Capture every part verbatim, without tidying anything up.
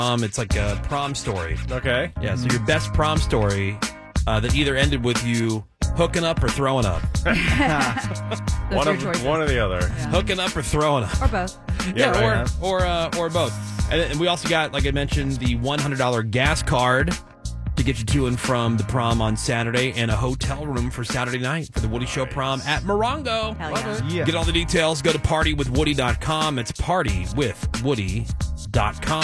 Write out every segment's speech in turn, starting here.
Um, it's like a prom story. Okay. Yeah, so your best prom story uh, that either ended with you hooking up or throwing up. one of one or the other. Yeah. Hooking up or throwing up. Or both. Yeah, yeah right. or or uh, or both. And, and we also got, like I mentioned, the one hundred dollars gas card to get you to and from the prom on Saturday, and a hotel room for Saturday night for the Woody Show prom at Morongo. Hell yeah. Yeah. Get all the details. Go to party with woody dot com. It's party with woody dot com.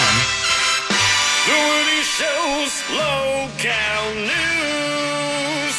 The Woody Show's Local News.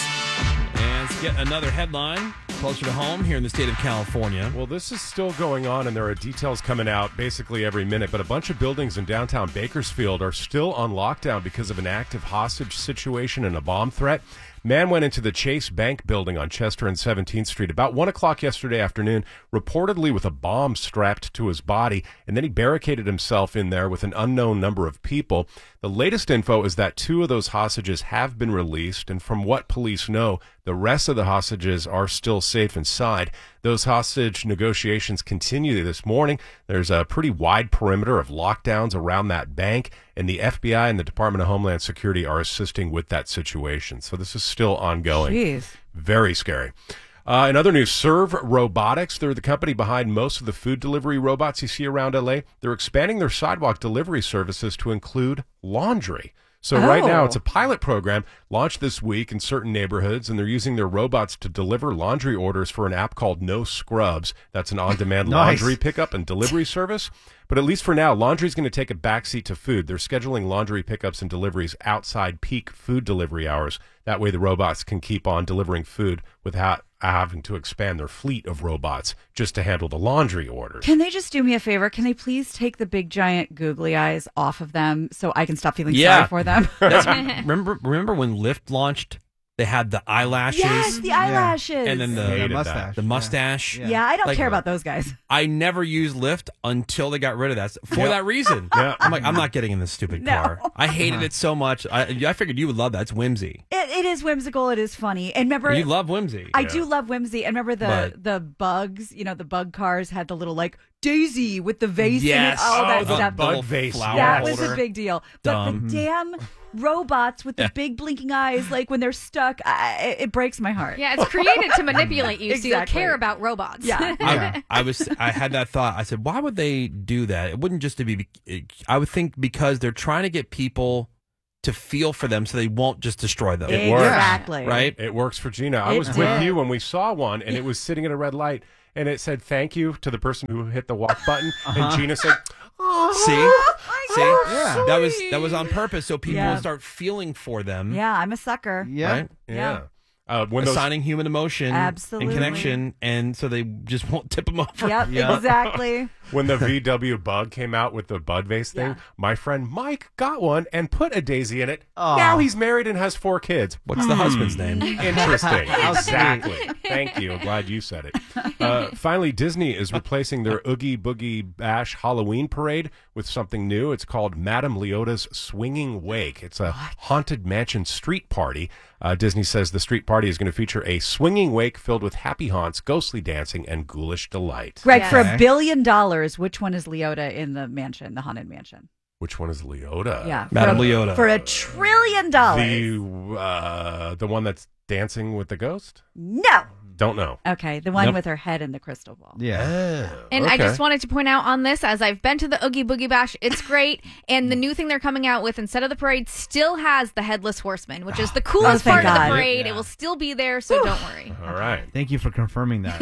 And let's get another headline closer to home here in the state of California. Well, this is still going on, and there are details coming out basically every minute, but a bunch of buildings in downtown Bakersfield are still on lockdown because of an active hostage situation and a bomb threat. Man went into the Chase Bank building on Chester and seventeenth Street about one o'clock yesterday afternoon, reportedly with a bomb strapped to his body, and then he barricaded himself in there with an unknown number of people. The latest info is that two of those hostages have been released, and from what police know, the rest of the hostages are still safe inside. Those hostage negotiations continue this morning. There's a pretty wide perimeter of lockdowns around that bank, and the F B I and the Department of Homeland Security are assisting with that situation. So this is still ongoing. Jeez. Very scary. Uh, in other news, Serve Robotics, they're the company behind most of the food delivery robots you see around L A. They're expanding their sidewalk delivery services to include laundry. So Oh. right now, it's a pilot program launched this week in certain neighborhoods, and they're using their robots to deliver laundry orders for an app called No Scrubs. That's an on-demand Nice. laundry pickup and delivery service. But at least for now, laundry is going to take a backseat to food. They're scheduling laundry pickups and deliveries outside peak food delivery hours. That way the robots can keep on delivering food without having to expand their fleet of robots just to handle the laundry orders. Can they just do me a favor? Can they please take the big giant googly eyes off of them so I can stop feeling Yeah. sorry for them? That's, remember, remember when Lyft launched? They had the eyelashes. Yes, the eyelashes. And then the, Hated The that. mustache. the mustache. Yeah. yeah, I don't Like- care about those guys. I never used Lyft until they got rid of that for Yeah. that reason. Yeah. I'm like, I'm not getting in this stupid No. car. I hated it so much. I, I figured you would love that. It's whimsy. It, it is whimsical. It is funny. And remember, You love whimsy. I do love whimsy. And remember the But- the bugs, you know, the bug cars had the little like Daisy with the vase Yes. and all that Oh, the stuff. bug Little vase. flower That yes. was holder. a big deal. But Dumb. the damn robots with the Yeah. big blinking eyes, like when they're stuck, I, it breaks my heart. Yeah, it's created to manipulate you, so you'll Exactly. care about robots. Yeah. Yeah. I, I was. I had that thought. I said, why would they do that? It wouldn't just to be. I would think because they're trying to get people to feel for them, so they won't just destroy them. It works. Exactly. Right? It works for Gina. I It was did. with you when we saw one, and it was sitting at a red light, and it said thank you to the person who hit the walk button, and Gina said, See, see, Yeah. that was that was on purpose, so people Yeah. would start feeling for them. Yeah, I'm a sucker. Yeah. Right? yeah. Yeah. Uh, when those, Assigning human emotion Absolutely. and connection, and so they just won't tip them over. Yep, Yeah. exactly. when the V W Bug came out with the Bud Vase thing, Yeah. my friend Mike got one and put a daisy in it. Aw. Now he's married and has four kids. What's the husband's name? Interesting. Exactly. Thank you. I'm glad you said it. Uh, finally, Disney is replacing their Oogie Boogie Bash Halloween parade with something new. It's called Madame Leota's Swinging Wake. It's a haunted mansion street party. Uh, Disney says the street party is going to feature a swinging wake filled with happy haunts, ghostly dancing, and ghoulish delight. Greg, Yes. for Okay. a billion dollars, which one is Leota in the mansion, the haunted mansion? Which one is Leota? Yeah. Madame for a, Leota. For a trillion dollars. The, uh, the one that's dancing with the ghost? No. Don't know. Okay, the one Nope. with her head in the crystal ball. Yeah. And I Okay. just wanted to point out on this, as I've been to the Oogie Boogie Bash, it's great. And the new thing they're coming out with instead of the parade still has the Headless Horseman, which is the coolest thank part of God. the parade. Yeah. It will still be there, so don't worry. All right. Thank you for confirming that.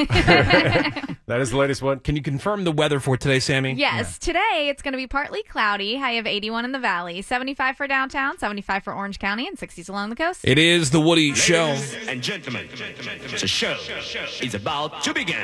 That is the latest one. Can you confirm the weather for today, Sammy? Yes, today it's going to be partly cloudy. High of eighty-one in the valley, seventy-five for downtown, seventy-five for Orange County, and sixties along the coast. It is the Woody Show. And gentlemen, the show is about to begin.